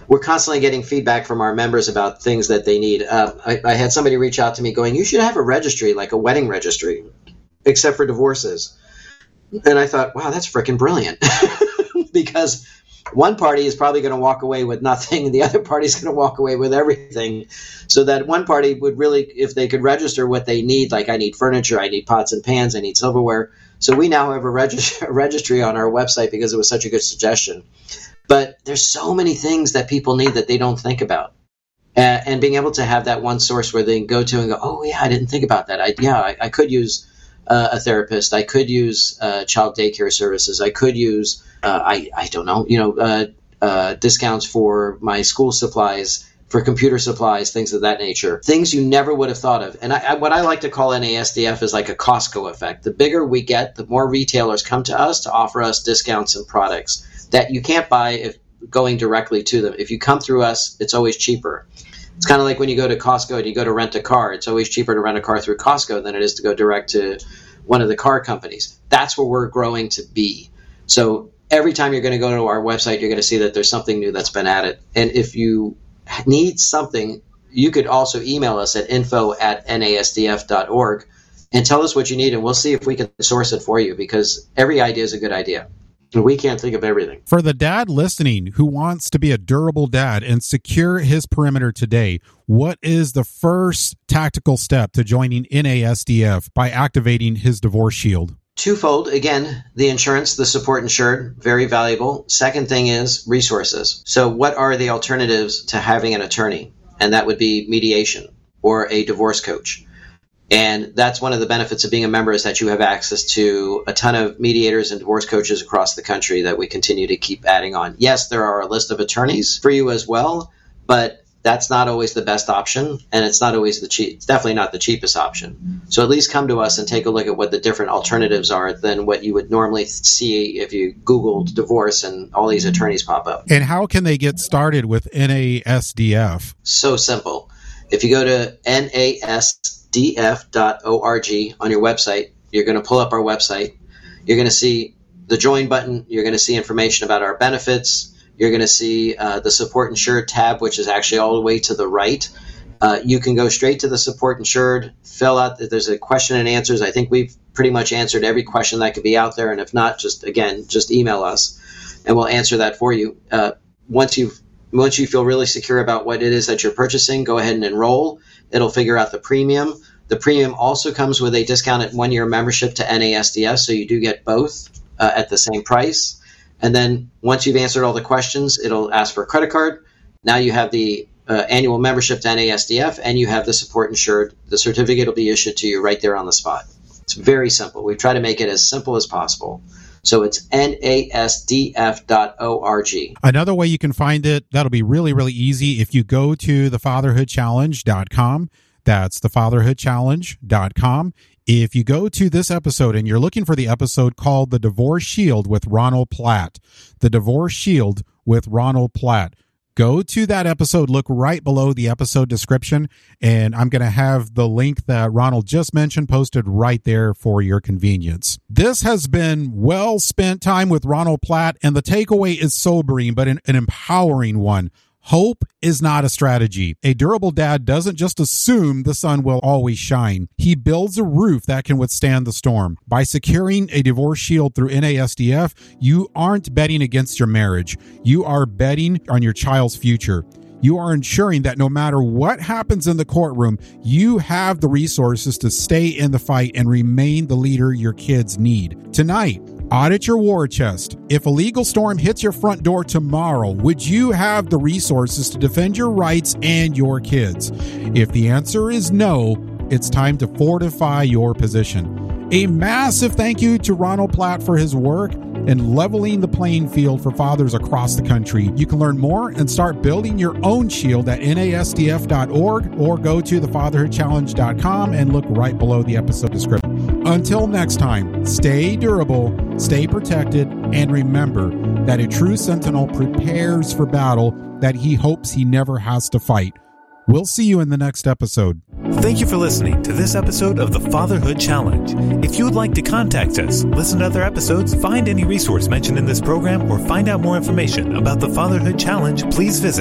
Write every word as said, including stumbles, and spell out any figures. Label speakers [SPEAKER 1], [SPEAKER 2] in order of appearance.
[SPEAKER 1] we're constantly getting feedback from our members about things that they need. Uh, I, I had somebody reach out to me going, you should have a registry, like a wedding registry, except for divorces. And I thought, wow, that's freaking brilliant. Because one party is probably going to walk away with nothing, and the other party is going to walk away with everything. So that one party would really, if they could register what they need, like I need furniture, I need pots and pans, I need silverware. So we now have a, regist- a registry on our website because it was such a good suggestion. But there's so many things that people need that they don't think about. Uh, and being able to have that one source where they can go to and go, oh, yeah, I didn't think about that. I, yeah, I, I could use uh, a therapist. I could use uh, child daycare services. I could use, uh, I, I don't know, you know, uh, uh, discounts for my school supplies, for computer supplies, things of that nature. Things you never would have thought of. And I, I, what I like to call N A S D F is like a Costco effect. The bigger we get, the more retailers come to us to offer us discounts and products that you can't buy if going directly to them. If you come through us, it's always cheaper. It's kind of like when you go to Costco and you go to rent a car. It's always cheaper to rent a car through Costco than it is to go direct to one of the car companies. That's where we're growing to be. So every time you're going to go to our website, you're going to see that there's something new that's been added. And if you need something, you could also email us at info at nasdf dot org and tell us what you need, and we'll see if we can source it for you, because every idea is a good idea. We can't think of everything.
[SPEAKER 2] For the dad listening who wants to be a durable dad and secure his perimeter today, what is the first tactical step to joining N A S D F by activating his divorce shield?
[SPEAKER 1] Twofold. Again, the insurance, the support insured, very valuable. Second thing is resources. So what are the alternatives to having an attorney? And that would be mediation or a divorce coach. And that's one of the benefits of being a member, is that you have access to a ton of mediators and divorce coaches across the country that we continue to keep adding on. Yes, there are a list of attorneys for you as well, but that's not always the best option, and it's not always the cheap. It's definitely not the cheapest option. So at least come to us and take a look at what the different alternatives are than what you would normally see if you Googled divorce and all these attorneys pop up.
[SPEAKER 2] And how can they get started with N A S D F?
[SPEAKER 1] So simple. If you go to N A S D F dot org on your website, you're going to pull up our website. You're going to see the join button. You're going to see information about our benefits. You're going to see uh, the support insured tab, which is actually all the way to the right. Uh, you can go straight to the support insured, fill out, there's a question and answers. I think we've pretty much answered every question that could be out there. And if not, just again, just email us and we'll answer that for you. Uh, once you've Once you feel really secure about what it is that you're purchasing, go ahead and enroll. It'll figure out the premium. The premium also comes with a discounted one-year membership to N A S D F, so you do get both uh, at the same price. And then once you've answered all the questions, it'll ask for a credit card. Now you have the uh, annual membership to N A S D F, and you have the support insured. The certificate will be issued to you right there on the spot. It's very simple. We try to make it as simple as possible. So it's N A S D F dot org.
[SPEAKER 2] Another way you can find it, that'll be really, really easy. If you go to the fatherhood challenge dot com, that's the fatherhood challenge dot com. If you go to this episode and you're looking for the episode called The Divorce Shield with Ronald Platt, The Divorce Shield with Ronald Platt, go to that episode, look right below the episode description, and I'm going to have the link that Ronald just mentioned posted right there for your convenience. This has been well spent time with Ronald Platt, and the takeaway is sobering, but an, an empowering one. Hope is not a strategy. A durable dad doesn't just assume the sun will always shine. He builds a roof that can withstand the storm. By securing a divorce shield through N A S D F, you aren't betting against your marriage. You are betting on your child's future. You are ensuring that no matter what happens in the courtroom, you have the resources to stay in the fight and remain the leader your kids need. Tonight, audit your war chest. If a legal storm hits your front door tomorrow, would you have the resources to defend your rights and your kids? If the answer is no, it's time to fortify your position. A massive thank you to Ronald Platt for his work in leveling the playing field for fathers across the country. You can learn more and start building your own shield at N A S D F dot org or go to the fatherhood challenge dot com and look right below the episode description. Until next time, stay durable, stay protected, and remember that a true sentinel prepares for battle that he hopes he never has to fight. We'll see you in the next episode.
[SPEAKER 3] Thank you for listening to this episode of the Fatherhood Challenge. If you would like to contact us, listen to other episodes, find any resource mentioned in this program, or find out more information about the Fatherhood Challenge, please visit